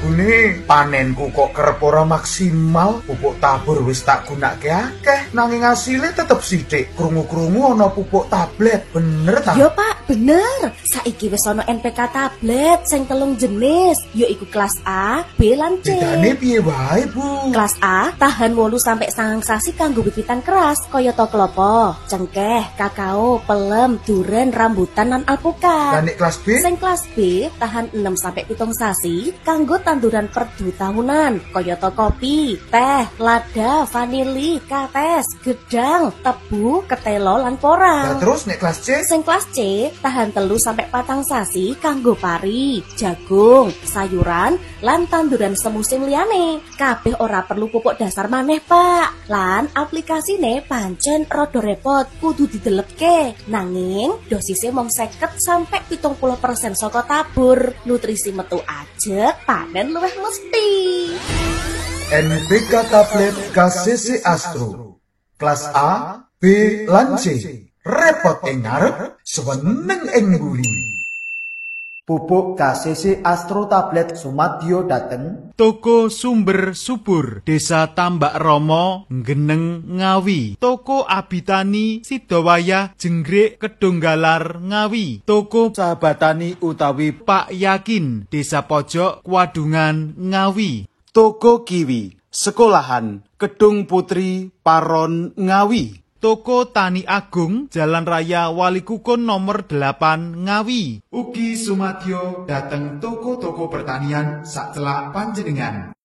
Bune panenku kok kerep ora maksimal, pupuk tabur wis tak gunakake akeh, nanging asile tetep sithik. Krungu-krungu ana pupuk tablet, bener ta? Yo Pak, bener. Saiki wis ana NPK tablet sing 3 jenis, yaiku kelas A, B lan C. Bedane piye wae, Bu? Kelas A tahan 8 sampai 9 sasi kanggo wit-witan keras, kaya to klopo, cengkeh, kakao, pelem, duren, rambutan lan alpukat. Lah nek kelas B? Sing kelas B tahan 6 sampai 7 sasi kanggo tanduran perdu tahunan, kaya to kopi, teh, lada, vanili, kates, gedang, tebu, ketelo lan porang. Lah terus nek kelas C? Sing kelas C tahan 3 sampai 4 sasi kanggo pari, jagung, sayuran lan tanduran semusim liyane. Kabeh ora perlu pupuk dasar maneh, Pak. Lan aplikasine pancen rada repot, kudu didelepke. Nanging dosisnya mung 50 sampai 70% saka tabur. Nutrisi metu ajeg, panen luwih mesti. NPK tablet KCC Astro. Kelas A, B lan C. Repot ing ngarep, seneng ing mburi. Pupuk KCC Astro tablet sumadyo dateng Toko Sumber Subur, Desa Tambak Romo, Geneng, Ngawi. Toko Abitani, Sidowayah, Jenggrik, Kedunggalar, Ngawi. Toko Sahabatani utawi Pak Yakin, Desa Pojok, Kwadungan, Ngawi. Toko Kiwi Sekolahan Kedung Putri Paron Ngawi. Toko Tani Agung, Jalan Raya Walikukun nomor 8, Ngawi. Ugi sumadyo dateng toko-toko pertanian sak celak panjenengan.